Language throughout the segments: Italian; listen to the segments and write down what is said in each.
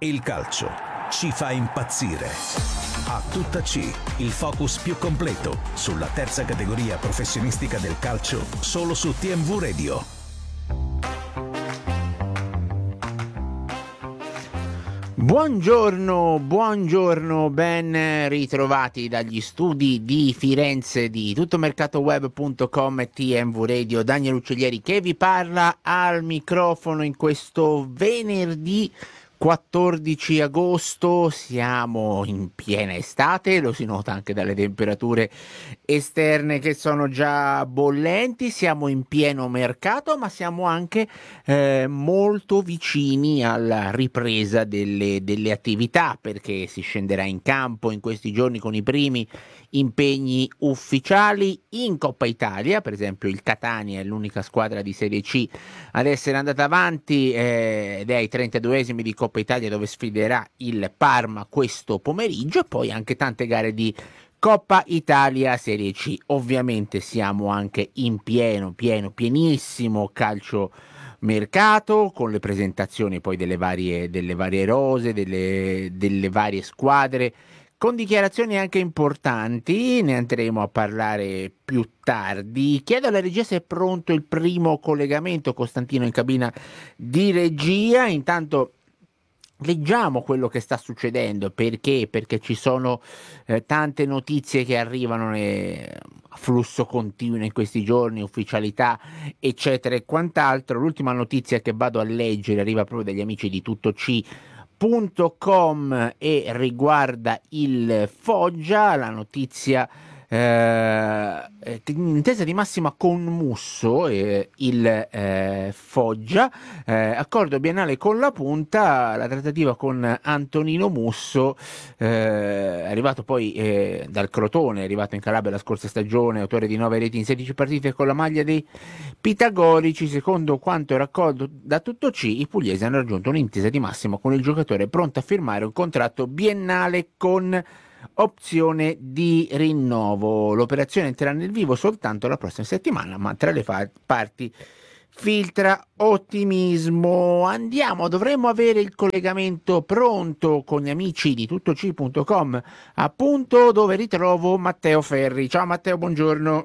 Il calcio ci fa impazzire. A tutta C, il focus più completo sulla terza categoria professionistica del calcio, solo su TMV Radio. Buongiorno, ben ritrovati dagli studi di Firenze di tuttomercatoweb.com e TMV Radio. Daniel Uccellieri che vi parla al microfono in questo venerdì 14 agosto. Siamo in piena estate, lo si nota anche dalle temperature esterne che sono già bollenti, siamo in pieno mercato, ma siamo anche molto vicini alla ripresa delle attività, perché si scenderà in campo in questi giorni con i primi impegni ufficiali in Coppa Italia. Per esempio il Catania è l'unica squadra di Serie C ad essere andata avanti ed è ai 32esimi di Coppa Italia, dove sfiderà il Parma questo pomeriggio, e poi anche tante gare di Coppa Italia Serie C. Ovviamente siamo anche in pienissimo calcio mercato, con le presentazioni poi delle varie rose, delle varie squadre, con dichiarazioni anche importanti. Ne andremo a parlare più tardi. Chiedo alla regia se è pronto il primo collegamento. Costantino in cabina di regia. Intanto leggiamo quello che sta succedendo, perché ci sono tante notizie che arrivano a flusso continuo in questi giorni, ufficialità eccetera e quant'altro. L'ultima notizia che vado a leggere arriva proprio dagli amici di tuttoc.com e riguarda il Foggia. La notizia intesa di massima con Musso, il Foggia, accordo biennale con la Punta. La trattativa con Antonino Musso, arrivato poi dal Crotone, è arrivato in Calabria la scorsa stagione, autore di 9 reti in 16 partite con la maglia dei pitagorici. Secondo quanto raccolto da Tutto C, i pugliesi hanno raggiunto un'intesa di massimo con il giocatore, pronto a firmare un contratto biennale con opzione di rinnovo. L'operazione entrerà nel vivo soltanto la prossima settimana, ma tra le parti filtra ottimismo. Dovremmo avere il collegamento pronto con gli amici di tuttoc.com, appunto, dove ritrovo Matteo Ferri. Ciao Matteo, buongiorno.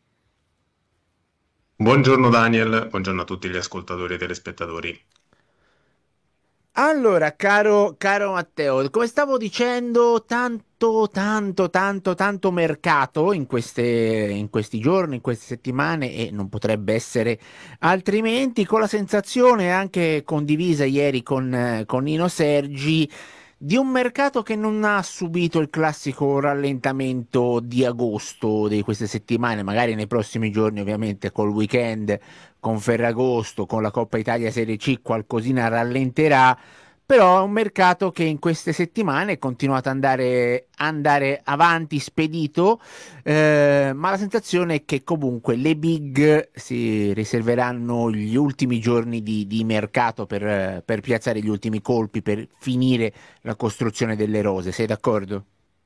Buongiorno Daniel, buongiorno a tutti gli ascoltatori e telespettatori. Allora, caro Matteo, come stavo dicendo, tanto mercato in questi giorni, in queste settimane, e non potrebbe essere altrimenti, con la sensazione anche condivisa ieri con Nino Sergi di un mercato che non ha subito il classico rallentamento di agosto di queste settimane. Magari nei prossimi giorni, ovviamente col weekend, con Ferragosto, con la Coppa Italia Serie C, qualcosina rallenterà, però è un mercato che in queste settimane è continuato ad andare avanti spedito, ma la sensazione è che comunque le big si riserveranno gli ultimi giorni di mercato per piazzare gli ultimi colpi, per finire la costruzione delle rose. Sei d'accordo?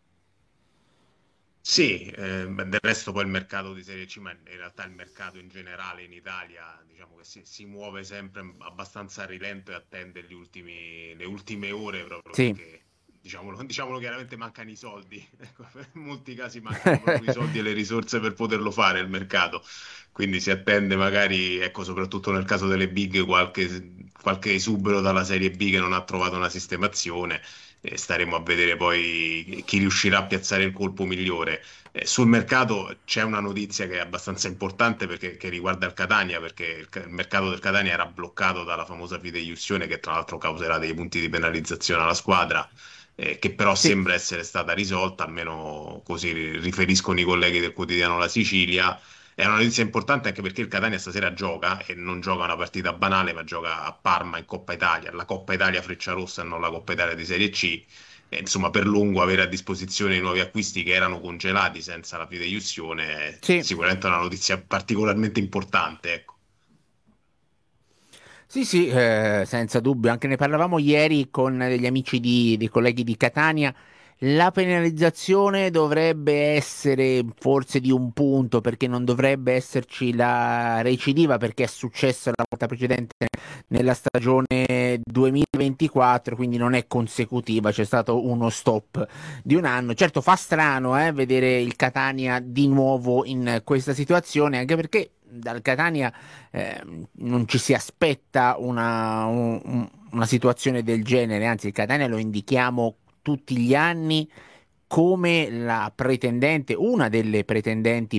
Sì, del resto poi il mercato di Serie C, ma in realtà il mercato in generale in Italia, diciamo che si muove sempre abbastanza a rilento e attende le ultime ore proprio Sì. perché, diciamolo chiaramente, mancano i soldi. Ecco, in molti casi mancano proprio i soldi e le risorse per poterlo fare il mercato. Quindi si attende magari, ecco, soprattutto nel caso delle big, qualche esubero dalla Serie B che non ha trovato una sistemazione. E staremo a vedere poi chi riuscirà a piazzare il colpo migliore. Sul mercato c'è una notizia che è abbastanza importante perché che riguarda il Catania, perché il mercato del Catania era bloccato dalla famosa fideiussione che tra l'altro causerà dei punti di penalizzazione alla squadra, che però Sì. sembra essere stata risolta, almeno così riferiscono i colleghi del quotidiano La Sicilia. È una notizia importante anche perché il Catania stasera gioca e non gioca una partita banale, ma gioca a Parma in Coppa Italia, la Coppa Italia Frecciarossa e non la Coppa Italia di Serie C. E, insomma, per lungo avere a disposizione i nuovi acquisti che erano congelati senza la fideiussione è Sì. sicuramente una notizia particolarmente importante, ecco. Sì, senza dubbio, anche ne parlavamo ieri con degli amici dei colleghi di Catania, La penalizzazione dovrebbe essere forse di un punto, perché non dovrebbe esserci la recidiva, perché è successo la volta precedente nella stagione 2024, quindi non è consecutiva, c'è stato uno stop di un anno. Certo, fa strano vedere il Catania di nuovo in questa situazione, anche perché dal Catania non ci si aspetta una situazione del genere, anzi il Catania lo indichiamo tutti gli anni come la pretendente, una delle pretendenti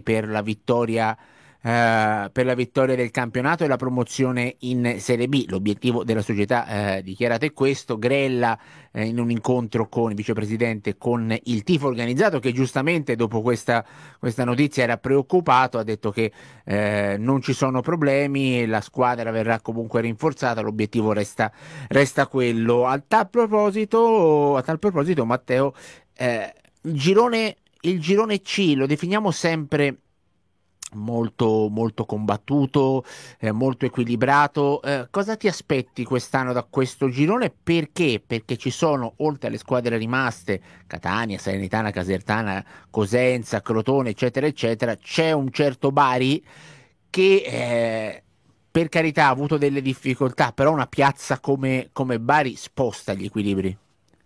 per la vittoria del campionato e la promozione in Serie B. L'obiettivo della società dichiarato è questo. Grella in un incontro con il vicepresidente, con il tifo organizzato, che giustamente dopo questa notizia era preoccupato, ha detto che non ci sono problemi, la squadra verrà comunque rinforzata, l'obiettivo resta quello. A tal proposito, Matteo, il girone C lo definiamo sempre molto, molto combattuto, molto equilibrato. Cosa ti aspetti quest'anno da questo girone? Perché? Perché ci sono, oltre alle squadre rimaste, Catania, Salernitana, Casertana, Cosenza, Crotone, eccetera, eccetera, c'è un certo Bari che per carità ha avuto delle difficoltà, però una piazza come Bari sposta gli equilibri.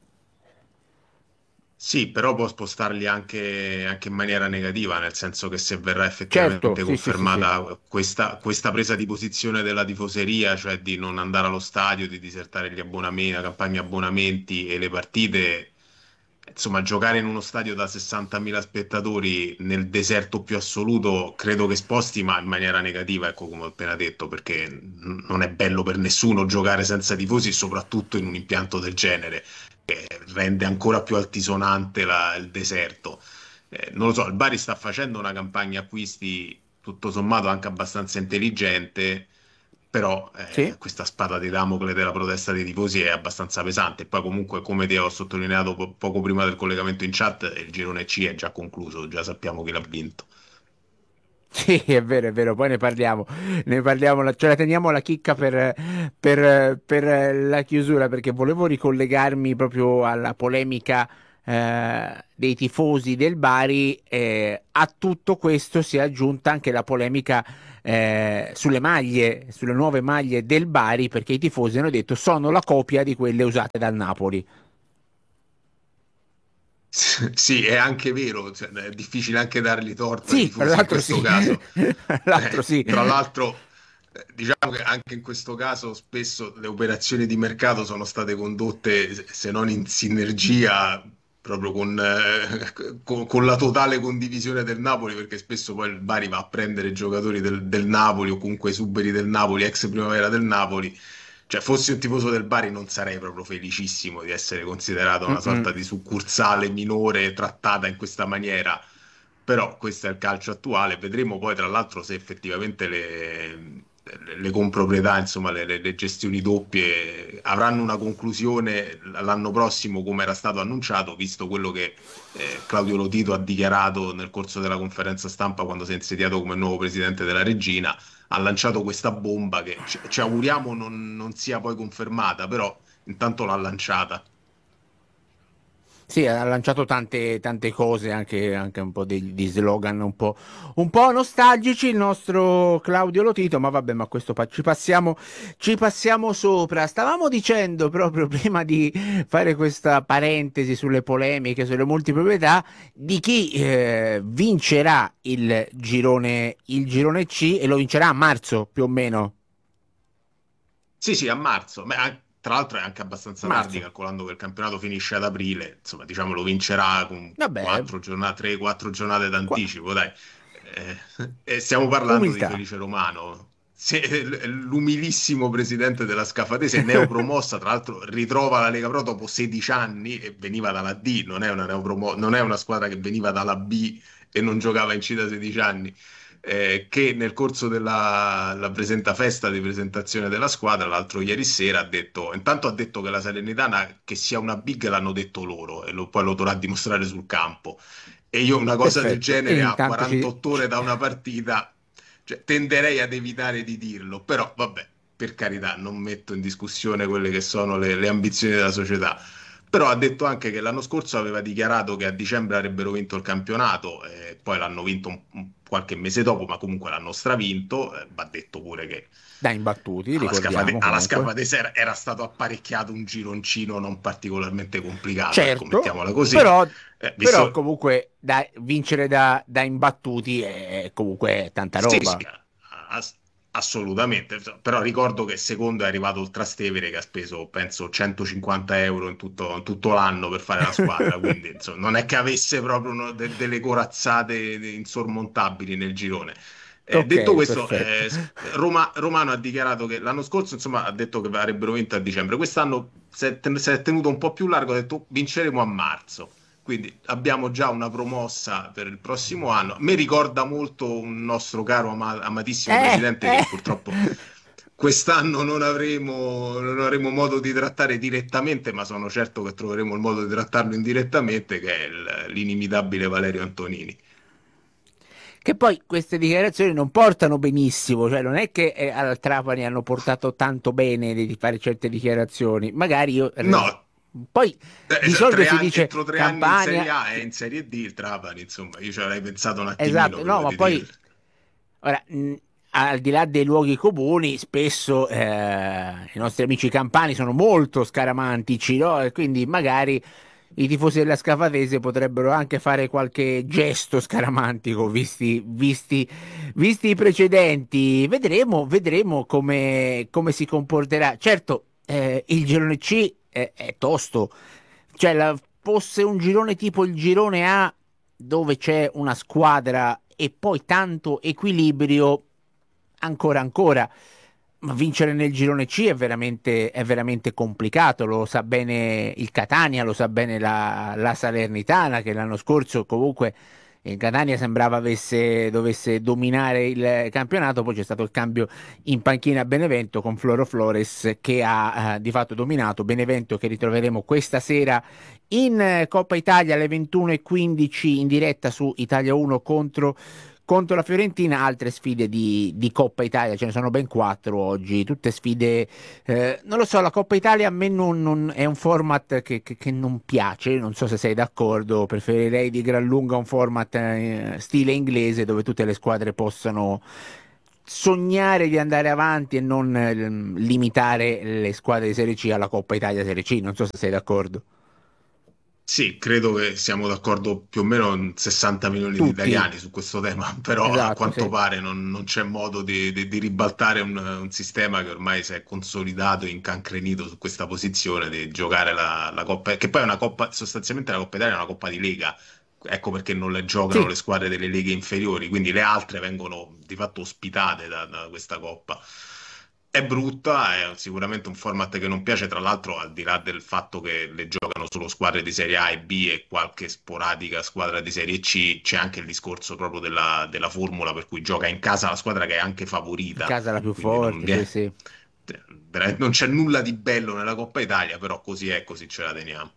Sì, però può spostarli anche in maniera negativa, nel senso che se verrà Certo, effettivamente sì, sì, sì, sì. confermata questa presa di posizione della tifoseria, cioè di non andare allo stadio, di disertare gli abbonamenti, la campagna abbonamenti e le partite, insomma, giocare in uno stadio da 60.000 spettatori nel deserto più assoluto, credo che sposti, ma in maniera negativa, ecco, come ho appena detto, perché non è bello per nessuno giocare senza tifosi, soprattutto in un impianto del genere rende ancora più altisonante il deserto. Non lo so, il Bari sta facendo una campagna acquisti tutto sommato anche abbastanza intelligente, però Sì? questa spada di Damocle della protesta dei tifosi è abbastanza pesante. Poi comunque, come ti ho sottolineato poco prima del collegamento in chat, il girone C è già concluso, già sappiamo chi l'ha vinto. Sì, è vero, poi ne parliamo, ce la teniamo la chicca per la chiusura, perché volevo ricollegarmi proprio alla polemica dei tifosi del Bari. A tutto questo si è aggiunta anche la polemica sulle maglie, sulle nuove maglie del Bari, perché i tifosi hanno detto sono la copia di quelle usate dal Napoli. Sì, è anche vero, cioè, è difficile anche dargli torto ai Sì, tra tifosi in l'altro sì, questo caso. tra l'altro sì. Tra l'altro, diciamo che anche in questo caso spesso le operazioni di mercato sono state condotte, se non in sinergia, proprio con la totale condivisione del Napoli, perché spesso poi il Bari va a prendere giocatori del Napoli o comunque esuberi del Napoli, ex primavera del Napoli. Cioè, fossi un tifoso del Bari non sarei proprio felicissimo di essere considerato una Mm-mm. sorta di succursale minore trattata in questa maniera. Però questo è il calcio attuale. Vedremo poi, tra l'altro, se effettivamente le comproprietà, insomma, le gestioni doppie avranno una conclusione l'anno prossimo, come era stato annunciato, visto quello che Claudio Lotito ha dichiarato nel corso della conferenza stampa quando si è insediato come nuovo presidente della Regina. Ha lanciato questa bomba che ci auguriamo non sia poi confermata, però intanto l'ha lanciata. Sì, ha lanciato tante cose, anche un po' di slogan un po' nostalgici, il nostro Claudio Lotito, ma vabbè, ma questo ci passiamo sopra. Stavamo dicendo proprio prima di fare questa parentesi sulle polemiche, sulle multiproprietà, di chi vincerà il girone C, e lo vincerà a marzo più o meno. Sì, sì, a marzo. Ma tra l'altro è anche abbastanza tardi, Marzo. calcolando che il campionato finisce ad aprile. Insomma, diciamo lo vincerà con Vabbè, 4 giornate, 3-4 giornate qua- d'anticipo, dai. E stiamo parlando di umiltà. Felice Romano. L'umilissimo presidente della Scafatese, neopromossa, tra l'altro ritrova la Lega Pro dopo 16 anni e veniva dalla D, non è una squadra che veniva dalla B e non giocava in C da 16 anni che nel corso della la festa di presentazione della squadra, l'altro ieri sera, intanto ha detto che la Salernitana, che sia una big, l'hanno detto loro e poi lo dovrà dimostrare sul campo. E io una cosa del Perfetto. E genere a intanto 48 ore da una partita, cioè, tenderei ad evitare di dirlo, però vabbè, per carità, non metto in discussione quelle che sono le ambizioni della società. Però ha detto anche che l'anno scorso aveva dichiarato che a dicembre avrebbero vinto il campionato, poi l'hanno vinto qualche mese dopo, ma comunque l'hanno stravinto. Va detto pure che Da imbattuti, ricordiamo alla comunque. Scafati era stato apparecchiato un gironcino non particolarmente complicato, ecco, Certo, mettiamola così. però, però Visto. comunque vincere da imbattuti è comunque tanta Sì, sì, roba. ass- assolutamente. Però ricordo che secondo è arrivato il Trastevere che ha speso, penso, 150 euro in tutto l'anno per fare la squadra. Quindi, insomma, non è che avesse proprio delle corazzate insormontabili nel girone. Detto Ok, questo, perfetto. Romano ha dichiarato che l'anno scorso, insomma, ha detto che avrebbero vinto a dicembre. Quest'anno si è tenuto un po' più largo, ha detto vinceremo a marzo. Quindi abbiamo già una promossa per il prossimo anno. Mi ricorda molto un nostro caro amatissimo Eh, presidente che eh. purtroppo quest'anno non avremo modo di trattare direttamente, ma sono certo che troveremo il modo di trattarlo indirettamente, che è l'inimitabile Valerio Antonini. Che poi queste dichiarazioni non portano benissimo, cioè non è che al Trapani hanno portato tanto bene di fare certe dichiarazioni, magari io. No, Poi di solito si entro dice 3 anni in Serie Campania, A e in Serie D il Trapani, insomma, io ci avrei pensato un attimino esatto, no, prima ma di dirlo. poi ora, al di là dei luoghi comuni, spesso i nostri amici campani sono molto scaramantici, no? E quindi magari i tifosi della Scafatese potrebbero anche fare qualche gesto scaramantico, visti i precedenti. Vedremo come si comporterà. Certo, il girone C è tosto, cioè fosse un girone tipo il girone A dove c'è una squadra e poi tanto equilibrio, ancora. Ma vincere nel girone C è veramente complicato, lo sa bene il Catania, lo sa bene la Salernitana, che l'anno scorso comunque il Catania sembrava dovesse dominare il campionato, poi c'è stato il cambio in panchina a Benevento con Floro Flores che ha di fatto dominato. Benevento che ritroveremo questa sera in Coppa Italia alle 21:15 in diretta su Italia 1 contro la Fiorentina. Altre sfide di Coppa Italia, ce ne sono ben quattro oggi, tutte sfide, non lo so, la Coppa Italia a me è un format che non piace, non so se sei d'accordo, preferirei di gran lunga un format stile inglese dove tutte le squadre possano sognare di andare avanti e non limitare le squadre di Serie C alla Coppa Italia Serie C, non so se sei d'accordo. Sì, credo che siamo d'accordo più o meno in 60 milioni di Tutti, italiani su questo tema, però a esatto, quanto sì. pare non c'è modo di ribaltare un sistema che ormai si è consolidato e incancrenito su questa posizione di giocare la Coppa, che poi è una Coppa, sostanzialmente la Coppa Italia è una Coppa di Lega, ecco perché non le giocano Sì, le squadre delle leghe inferiori, quindi le altre vengono di fatto ospitate da questa Coppa. È brutta, è sicuramente un format che non piace, tra l'altro al di là del fatto che le giocano solo squadre di Serie A e B e qualche sporadica squadra di Serie C, c'è anche il discorso proprio della formula per cui gioca in casa la squadra che è anche in favorita, casa la più quindi non forte, sì, viene, sì. veramente non c'è nulla di bello nella Coppa Italia, però così è, così ce la teniamo.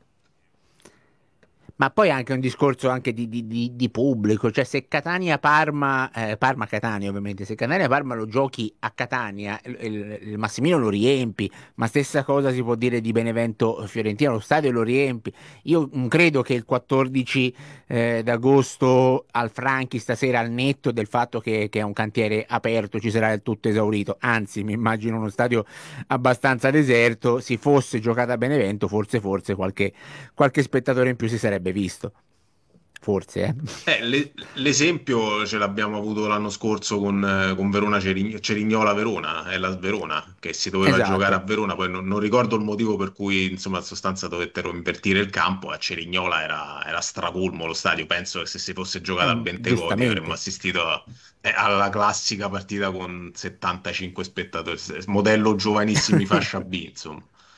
Ma poi anche un discorso anche di pubblico, cioè se Catania-Parma, Parma-Catania ovviamente, se Catania-Parma lo giochi a Catania, il Massimino lo riempi, ma stessa cosa si può dire di Benevento-Fiorentina, lo stadio lo riempi. Io credo che il 14 d'agosto al Franchi stasera, al netto del fatto che è un cantiere aperto, ci sarà il tutto esaurito, anzi mi immagino uno stadio abbastanza deserto, si fosse giocata a Benevento, forse qualche spettatore in più si sarebbe visto. Forse, eh. L'esempio ce l'abbiamo avuto l'anno scorso con Verona Cerignola Verona, è la Verona che si doveva giocare a Esatto. Verona, poi non ricordo il motivo per cui insomma in sostanza dovettero invertire il campo, a Cerignola era stracolmo lo stadio, penso che se si fosse giocata a Bentegodi avremmo Giustamente. assistito alla classica partita con 75 spettatori, modello giovanissimi fascia B, insomma.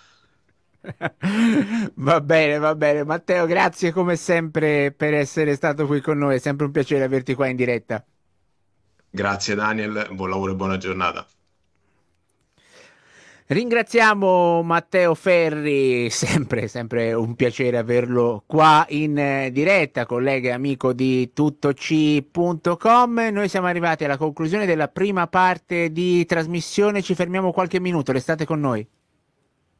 Va bene. Matteo, grazie come sempre per essere stato qui con noi. È sempre un piacere averti qua in diretta. Grazie Daniel, buon lavoro e buona giornata. Ringraziamo Matteo Ferri, sempre un piacere averlo qua in diretta, collega e amico di tuttoc.com. Noi siamo arrivati alla conclusione della prima parte di trasmissione, ci fermiamo qualche minuto, restate con noi.